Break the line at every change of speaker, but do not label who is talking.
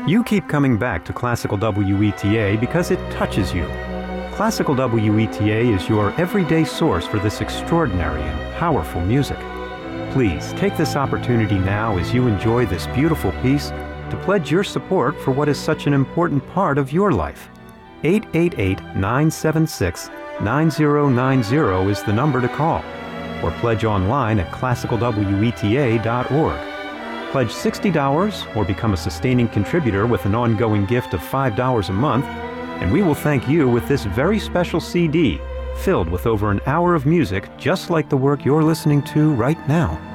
You keep coming back to Classical WETA because it touches you. Classical WETA is your everyday source for this extraordinary and powerful music. Please take this opportunity now as you enjoy this beautiful piece to pledge your support for what is such an important part of your life. 888-976-9090 is the number to call, or pledge online at classicalweta.org. Pledge $60 or become a sustaining contributor with an ongoing gift of $5 a month, and we will thank you with this very special CD filled with over an hour of music just like the work you're listening to right now.